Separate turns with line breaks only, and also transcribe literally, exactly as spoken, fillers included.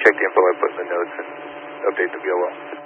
check the info I put in the notes and update the V O L.